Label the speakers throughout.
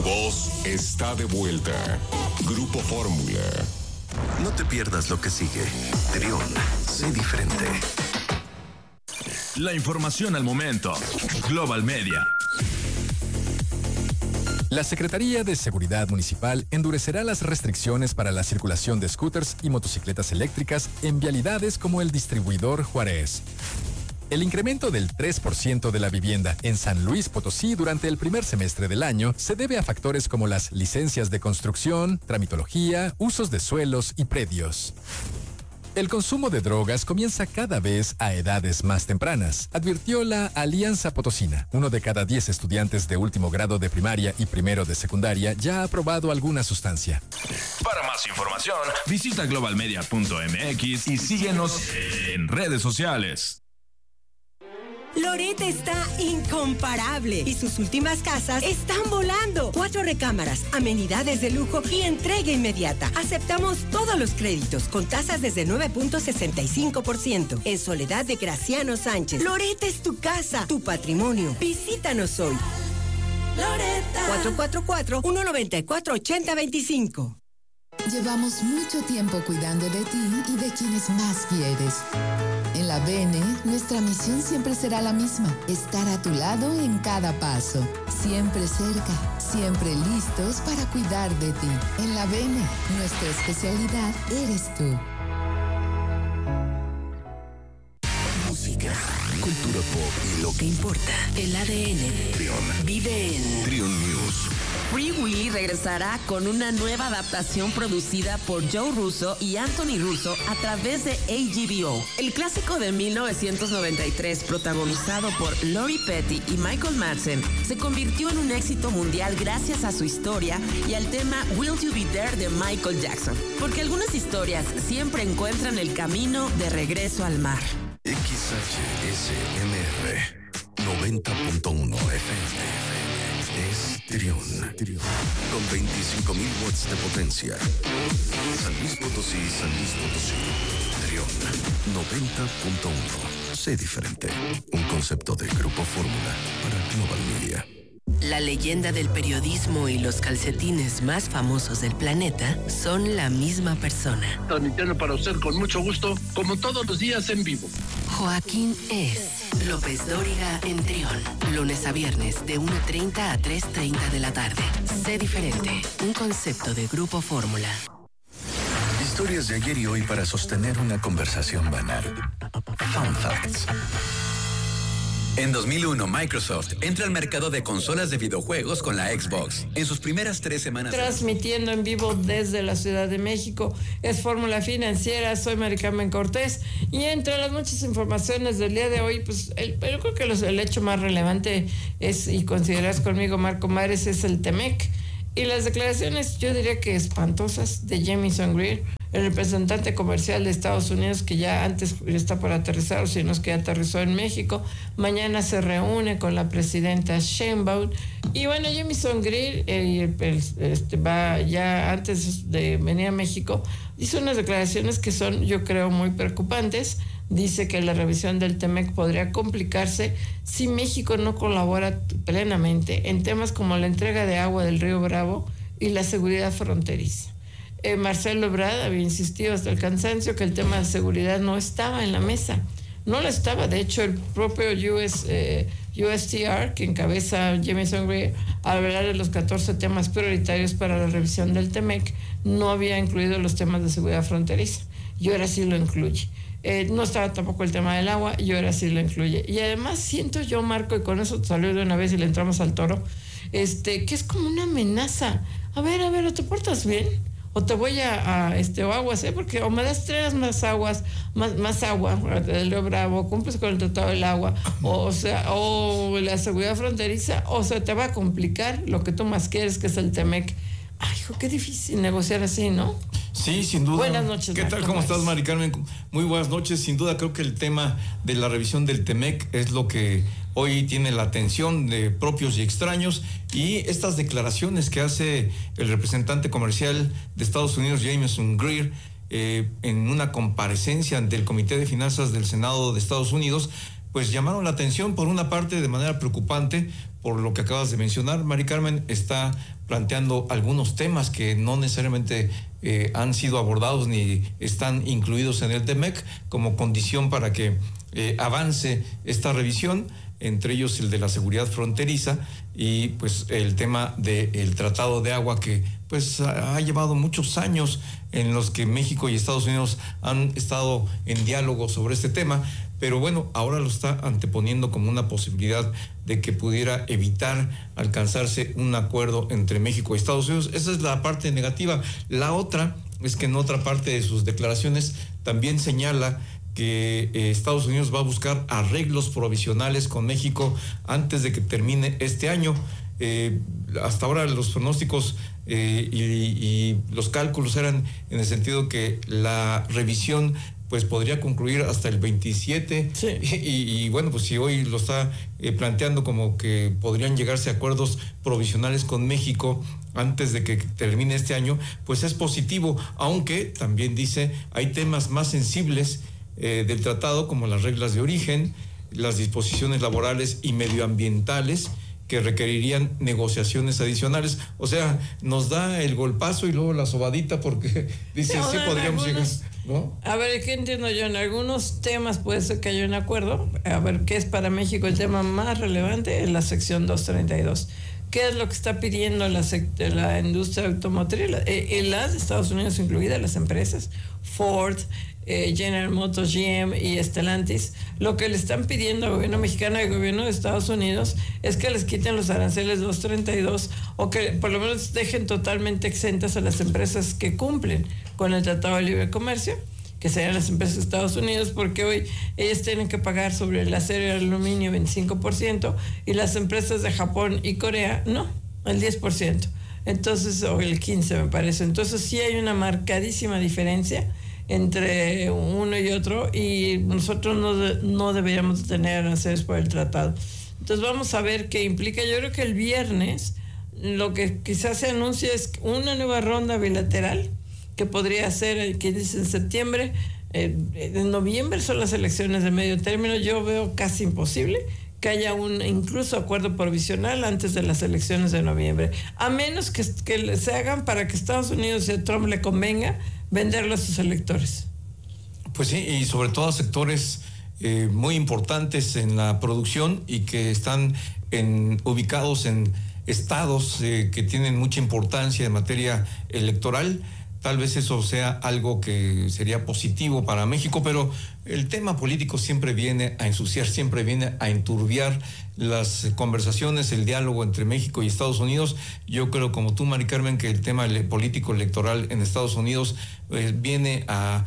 Speaker 1: Voz está de vuelta. Grupo Fórmula.
Speaker 2: No te pierdas lo que sigue. Trión, sé diferente.
Speaker 3: La información al momento. Global Media.
Speaker 4: La Secretaría de Seguridad Municipal endurecerá las restricciones para la circulación de scooters y motocicletas eléctricas en vialidades como el Distribuidor Juárez. El incremento del 3% de la vivienda en San Luis Potosí durante el primer semestre del año se debe a factores como las licencias de construcción, tramitología, usos de suelos y predios. El consumo de drogas comienza cada vez a edades más tempranas, advirtió la Alianza Potosina. 1 de cada 10 estudiantes de último grado de primaria y primero de secundaria ya ha probado alguna sustancia.
Speaker 3: Para más información, visita globalmedia.mx y síguenos en redes sociales.
Speaker 5: Loret está incomparable y sus últimas casas están volando. 4 recámaras, amenidades de lujo y entrega inmediata. Aceptamos todos los créditos con tasas desde 9.65%. En Soledad de Graciano Sánchez. Loret es tu casa, tu patrimonio. Visítanos hoy. Loretta. 444-194-8025.
Speaker 6: Llevamos mucho tiempo cuidando de ti y de quienes más quieres. En la BN, nuestra misión siempre será la misma: estar a tu lado en cada paso, siempre cerca, siempre listos para cuidar de ti. En la BN, nuestra especialidad eres tú.
Speaker 2: Música, cultura pop y lo que
Speaker 5: importa, el ADN.
Speaker 2: Trión.
Speaker 5: Vive en
Speaker 2: Trión News.
Speaker 7: Free Willy regresará con una nueva adaptación producida por Joe Russo y Anthony Russo a través de HBO. El clásico de 1993, protagonizado por Lori Petty y Michael Madsen, se convirtió en un éxito mundial gracias a su historia y al tema Will You Be There de Michael Jackson. Porque algunas historias siempre encuentran el camino de regreso al mar.
Speaker 2: XHSMR 90.1 FM. Es Trión. Con 25,000 watts de potencia. San Luis Potosí, San Luis Potosí. Trión 90.1. Sé diferente. Un concepto de Grupo Fórmula para Global Media.
Speaker 5: La leyenda del periodismo y los calcetines más famosos del planeta son la misma persona.
Speaker 8: Transmitiendo para usted con mucho gusto, como todos los días en vivo.
Speaker 5: Joaquín es López Dóriga en Trión. Lunes a viernes de 1:30 a 3:30 de la tarde. Sé diferente. Un concepto de Grupo Fórmula.
Speaker 2: Historias de ayer y hoy para sostener una conversación banal. Fun Facts.
Speaker 9: En 2001, Microsoft entra al mercado de consolas de videojuegos con la Xbox. En sus primeras 3 semanas...
Speaker 10: Transmitiendo en vivo desde la Ciudad de México, es Fórmula Financiera, soy Mari Carmen Cortés, y entre las muchas informaciones del día de hoy, pues yo creo que el hecho más relevante es, y considerarás conmigo, Marco Mares, es el TEMEC, y las declaraciones, yo diría que espantosas, de Jamieson Greer, el representante comercial de Estados Unidos, que ya antes está por aterrizar, o si no es que ya aterrizó en México. Mañana se reúne con la presidenta Sheinbaum. Y bueno, Jamieson Greer va ya antes de venir a México, hizo unas declaraciones que son, yo creo, muy preocupantes. Dice que la revisión del TEMEC podría complicarse si México no colabora plenamente en temas como la entrega de agua del río Bravo y la seguridad fronteriza. Marcelo Ebrard había insistido hasta el cansancio que el tema de seguridad no estaba en la mesa. No lo estaba. De hecho, el propio USTR, que encabeza Jamieson Greer, al hablar de los 14 temas prioritarios para la revisión del TEMEC, no había incluido los temas de seguridad fronteriza. Y ahora sí lo incluye. No estaba tampoco el tema del agua, y ahora sí lo incluye. Y además siento yo, Marco, y con eso salió de una vez y le entramos al toro, que es como una amenaza. A ver, ¿o te portas bien? O te voy o aguas, porque o me das 3 más aguas, más agua del río Bravo, cumples con el tratado del agua, o la seguridad fronteriza, o se te va a complicar lo que tú más quieres, que es el TEMEC. Ay, hijo, qué difícil negociar así, ¿no?
Speaker 11: Sí, sin duda.
Speaker 10: Buenas noches.
Speaker 11: ¿Qué tal? ¿Cómo estás, Mari Carmen? Muy buenas noches. Sin duda creo que el tema de la revisión del TEMEC es lo que hoy tiene la atención de propios y extraños, y estas declaraciones que hace el representante comercial de Estados Unidos, Jamieson Greer, en una comparecencia ante el Comité de Finanzas del Senado de Estados Unidos, pues llamaron la atención por una parte de manera preocupante por lo que acabas de mencionar, Mari Carmen. Está planteando algunos temas que no necesariamente han sido abordados ni están incluidos en el TEMEC como condición para que avance esta revisión, entre ellos el de la seguridad fronteriza y pues el tema del tratado de agua que pues ha llevado muchos años en los que México y Estados Unidos han estado en diálogo sobre este tema, pero bueno, ahora lo está anteponiendo como una posibilidad de que pudiera evitar alcanzarse un acuerdo entre México y Estados Unidos. Esa es la parte negativa. La otra es que en otra parte de sus declaraciones también señala que Estados Unidos va a buscar arreglos provisionales con México antes de que termine este año. Hasta ahora los pronósticos y los cálculos eran en el sentido que la revisión pues podría concluir hasta el 27. Sí. Y bueno, pues si hoy lo está planteando como que podrían llegarse a acuerdos provisionales con México antes de que termine este año, pues es positivo, aunque también dice hay temas más sensibles del tratado como las reglas de origen, las disposiciones laborales y medioambientales que requerirían negociaciones adicionales. O sea, nos da el golpazo y luego la sobadita porque dice sí podríamos llegar, ¿no? A
Speaker 10: ver, ¿qué entiendo yo? En algunos temas puede ser que haya un acuerdo. A ver, ¿qué es para México el tema más relevante? En la sección 232. ¿Qué es lo que está pidiendo la industria automotriz? Las de Estados Unidos incluidas, las empresas, Ford, General Motors, GM y Stellantis. Lo que le están pidiendo al gobierno mexicano y al gobierno de Estados Unidos es que les quiten los aranceles 232 o que por lo menos dejen totalmente exentas a las empresas que cumplen con el Tratado de Libre Comercio, que serían las empresas de Estados Unidos, porque hoy ellas tienen que pagar sobre el acero y el aluminio 25% y las empresas de Japón y Corea no, el 10%. Entonces, o el 15% me parece. Entonces sí hay una marcadísima diferencia entre uno y otro y nosotros no deberíamos tener aranceles por el tratado. Entonces vamos a ver qué implica. Yo creo que el viernes lo que quizás se anuncie es una nueva ronda bilateral que podría ser, que dice en septiembre. En noviembre son las elecciones de medio término. Yo veo casi imposible que haya un incluso acuerdo provisional antes de las elecciones de noviembre, a menos que se hagan para que Estados Unidos y a Trump le convenga venderlo a sus electores.
Speaker 11: Pues sí, y sobre todo a sectores muy importantes en la producción y que están ubicados en estados que tienen mucha importancia en materia electoral. Tal vez eso sea algo que sería positivo para México, pero el tema político siempre viene a ensuciar, siempre viene a enturbiar las conversaciones, el diálogo entre México y Estados Unidos. Yo creo, como tú, Mari Carmen, que el tema político electoral en Estados Unidos viene a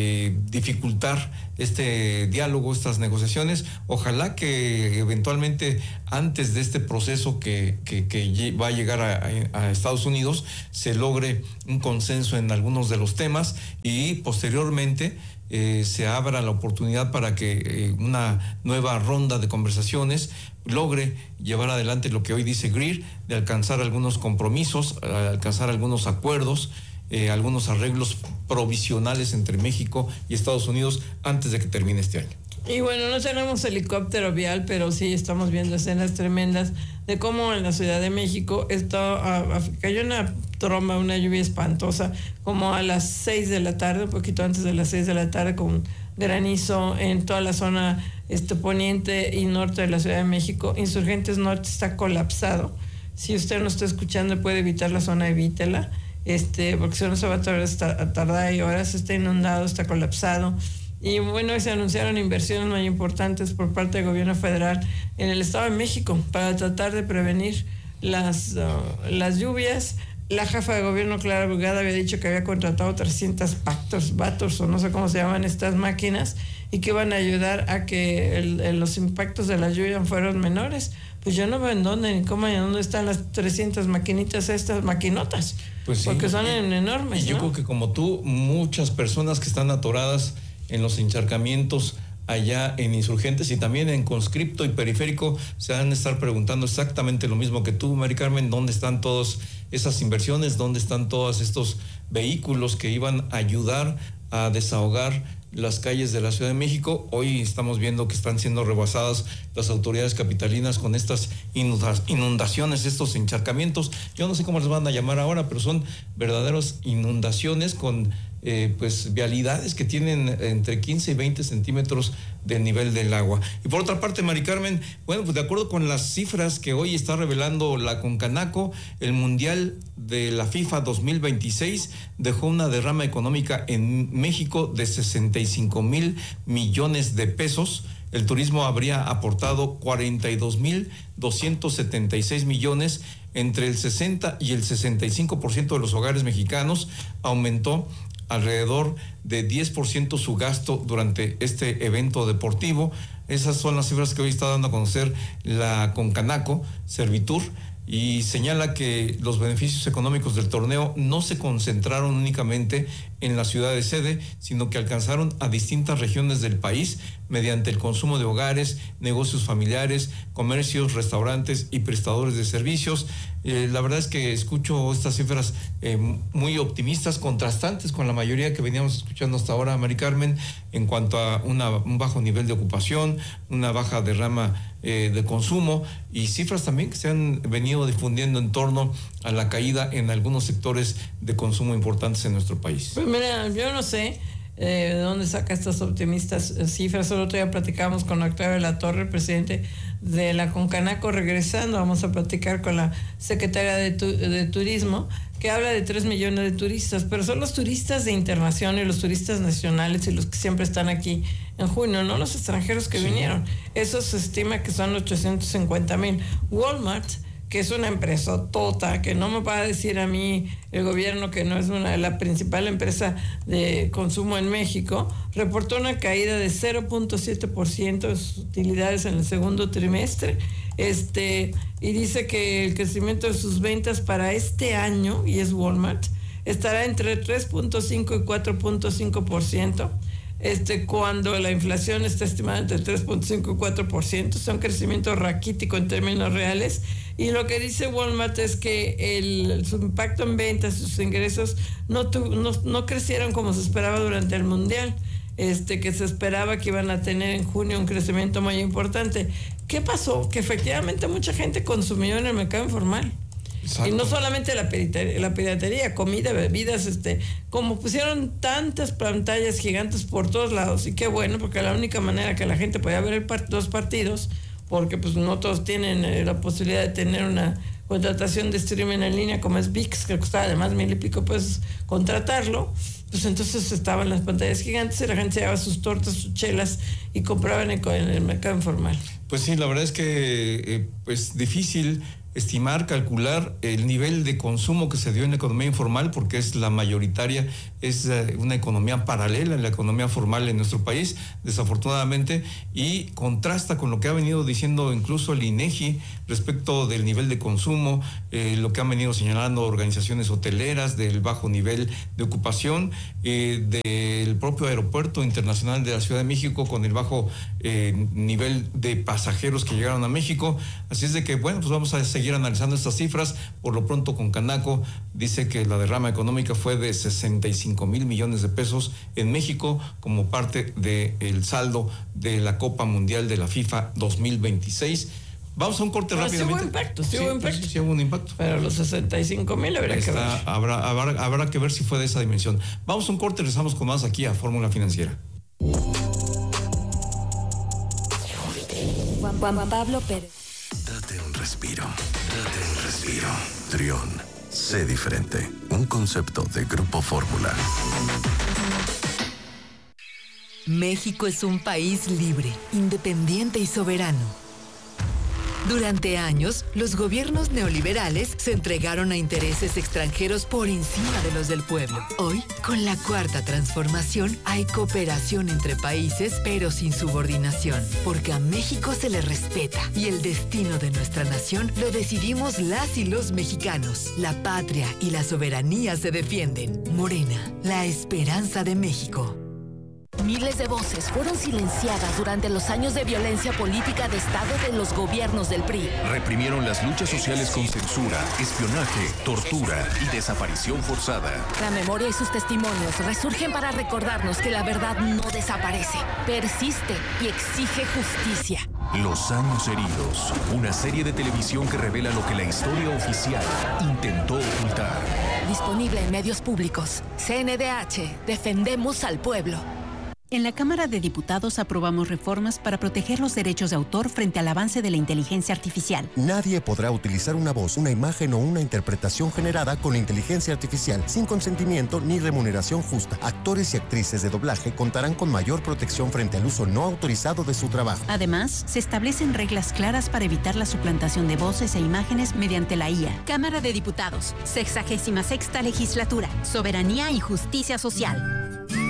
Speaker 11: dificultar este diálogo, estas negociaciones. Ojalá que eventualmente antes de este proceso que va a llegar a Estados Unidos se logre un consenso en algunos de los temas y posteriormente se abra la oportunidad para que una nueva ronda de conversaciones logre llevar adelante lo que hoy dice Greer, de alcanzar algunos compromisos, alcanzar algunos acuerdos, algunos arreglos provisionales entre México y Estados Unidos antes de que termine este año.
Speaker 10: Y bueno, no tenemos helicóptero vial, pero sí estamos viendo escenas tremendas de cómo en la Ciudad de México cayó una tromba, una lluvia espantosa, como a las 6 de la tarde, un poquito antes de las 6 de la tarde, con granizo en toda la zona poniente y norte de la Ciudad de México. Insurgentes Norte está colapsado. Si usted no está escuchando, puede evitar la zona, evítela. Porque si no se va a tardar y horas, está inundado, está colapsado. Y bueno, se anunciaron inversiones muy importantes por parte del gobierno federal en el Estado de México para tratar de prevenir las lluvias. La jefa de gobierno, Clara Brugada, había dicho que había contratado 300 Vectors o no sé cómo se llaman estas máquinas y que iban a ayudar a que los impactos de la lluvia fueran menores. Pues yo no veo en dónde ni cómo, en dónde están las 300 maquinitas, estas maquinotas. Pues sí, porque son enormes.
Speaker 11: Y yo creo que como tú, muchas personas que están atoradas en los encharcamientos allá en Insurgentes y también en Conscripto y Periférico se van a estar preguntando exactamente lo mismo que tú, Mari Carmen. ¿Dónde están todas esas inversiones? ¿Dónde están todos estos vehículos que iban a ayudar a desahogar las calles de la Ciudad de México. Hoy estamos viendo que están siendo rebasadas las autoridades capitalinas con estas inundaciones, estos encharcamientos. Yo no sé cómo les van a llamar ahora, pero son verdaderas inundaciones con pues vialidades que tienen entre 15 y 20 centímetros del nivel del agua. Y por otra parte, Mari Carmen, bueno, pues de acuerdo con las cifras que hoy está revelando la Concanaco, el Mundial de la FIFA 2026 dejó una derrama económica en México de 65,000 millones de pesos. El turismo habría aportado 42,276 millones. Entre el 60 y el 65% de los hogares mexicanos aumentó alrededor de 10% su gasto durante este evento deportivo. Esas son las cifras que hoy está dando a conocer la Concanaco, Servitur, y señala que los beneficios económicos del torneo no se concentraron únicamente en la ciudad de sede, sino que alcanzaron a distintas regiones del país mediante el consumo de hogares, negocios familiares, comercios, restaurantes y prestadores de servicios. La verdad es que escucho estas cifras muy optimistas, contrastantes con la mayoría que veníamos escuchando hasta ahora, Mari Carmen, en cuanto a un bajo nivel de ocupación, una baja derrama de consumo y cifras también que se han venido difundiendo en torno a la caída en algunos sectores de consumo importantes en nuestro país.
Speaker 10: Pues mira, yo no sé de dónde saca estas optimistas cifras. El otro día platicamos con Octavio de la Torre, el presidente de la Concanaco. Regresando, vamos a platicar con la secretaria de Turismo, que habla de 3 millones de turistas, pero son los turistas de internación y los turistas nacionales y los que siempre están aquí en junio, no los extranjeros que vinieron. Eso se estima que son 850,000. Walmart, que es una empresa tota, que no me va a decir a mí el gobierno que no es la principal empresa de consumo en México, reportó una caída de 0.7% de sus utilidades en el segundo trimestre, y dice que el crecimiento de sus ventas para este año, y es Walmart, estará entre 3.5 y 4.5%. Cuando la inflación está estimada entre 3.5 y 4%, es un crecimiento raquítico en términos reales. Y lo que dice Walmart es que su impacto en ventas, sus ingresos, no crecieron como se esperaba durante el Mundial, que se esperaba que iban a tener en junio un crecimiento muy importante. ¿Qué pasó? Que efectivamente mucha gente consumió en el mercado informal. Exacto. Y no solamente la piratería, comida, bebidas, como pusieron tantas pantallas gigantes por todos lados, y qué bueno, porque la única manera que la gente podía ver los partidos, porque pues no todos tienen la posibilidad de tener una contratación de streaming en línea como es ViX, que costaba además 1,000 y pico pesos contratarlo, pues entonces estaban las pantallas gigantes y la gente se llevaba sus tortas, sus chelas y compraban en el mercado informal.
Speaker 11: Pues sí, la verdad es que pues difícil estimar, calcular el nivel de consumo que se dio en la economía informal, porque es la mayoritaria, es una economía paralela en la economía formal en nuestro país, desafortunadamente, y contrasta con lo que ha venido diciendo incluso el INEGI respecto del nivel de consumo, lo que han venido señalando organizaciones hoteleras, del bajo nivel de ocupación, del propio aeropuerto internacional de la Ciudad de México con el bajo nivel de pasajeros que llegaron a México. Así es de que, bueno, pues vamos a seguir analizando estas cifras. Por lo pronto, Concanaco dice que la derrama económica fue de 65,000 millones de pesos en México como parte del saldo de la Copa Mundial de la FIFA 2026. Vamos a un corte rápidamente.
Speaker 10: Sí hubo impacto.
Speaker 11: Sí hubo un impacto.
Speaker 10: Pero los 65,000 habría que ver.
Speaker 11: Habrá que ver si fue de esa dimensión. Vamos a un corte, regresamos con más aquí a Fórmula Financiera.
Speaker 12: Juan Pablo Pérez.
Speaker 2: Date un respiro. Trión. Sé diferente. Un concepto de Grupo Fórmula.
Speaker 13: México es un país libre, independiente y soberano. Durante años, los gobiernos neoliberales se entregaron a intereses extranjeros por encima de los del pueblo. Hoy, con la Cuarta Transformación, hay cooperación entre países, pero sin subordinación, porque a México se le respeta y el destino de nuestra nación lo decidimos las y los mexicanos. La patria y la soberanía se defienden. Morena, la esperanza de México.
Speaker 12: Miles de voces fueron silenciadas durante los años de violencia política de Estado de los gobiernos del PRI.
Speaker 14: Reprimieron las luchas sociales con censura, espionaje, tortura y desaparición forzada.
Speaker 12: La memoria y sus testimonios resurgen para recordarnos que la verdad no desaparece, persiste y exige justicia.
Speaker 14: Los años heridos, una serie de televisión que revela lo que la historia oficial intentó ocultar.
Speaker 12: Disponible en medios públicos. CNDH, defendemos al pueblo.
Speaker 15: En la Cámara de Diputados aprobamos reformas para proteger los derechos de autor frente al avance de la inteligencia artificial.
Speaker 16: Nadie podrá utilizar una voz, una imagen o una interpretación generada con inteligencia artificial sin consentimiento ni remuneración justa. Actores y actrices de doblaje contarán con mayor protección frente al uso no autorizado de su trabajo.
Speaker 15: Además, se establecen reglas claras para evitar la suplantación de voces e imágenes mediante la IA.
Speaker 17: Cámara de Diputados, 66ª Legislatura, Soberanía y Justicia Social.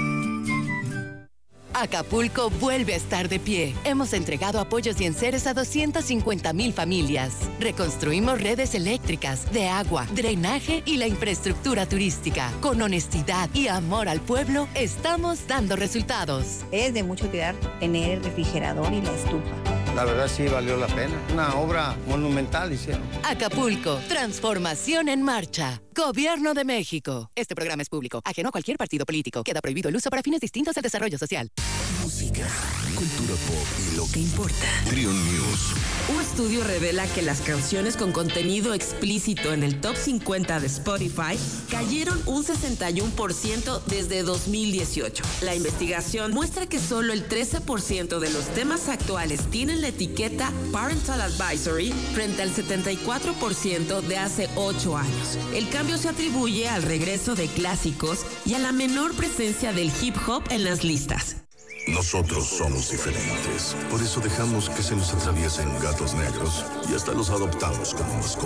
Speaker 18: Acapulco vuelve a estar de pie. Hemos entregado apoyos y enseres a 250,000 familias. Reconstruimos redes eléctricas, de agua, drenaje y la infraestructura turística. Con honestidad y amor al pueblo, estamos dando resultados.
Speaker 19: Es de mucho cuidar tener el refrigerador y la estufa.
Speaker 20: La verdad sí valió la pena. Una obra monumental hicieron.
Speaker 18: Acapulco, transformación en marcha. Gobierno de México. Este programa es público, ajeno a cualquier partido político. Queda prohibido el uso para fines distintos del desarrollo social.
Speaker 2: Música, cultura pop y lo que importa. Trion News.
Speaker 7: Un estudio revela que las canciones con contenido explícito en el top 50 de Spotify cayeron un 61% desde 2018. La investigación muestra que solo el 13% de los temas actuales tienen la etiqueta Parental Advisory frente al 74% de hace 8 años. El cambio se atribuye al regreso de clásicos y a la menor presencia del hip hop en las listas.
Speaker 21: Nosotros somos diferentes. Por eso dejamos que se nos atraviesen gatos negros y hasta los adoptamos como mascotas.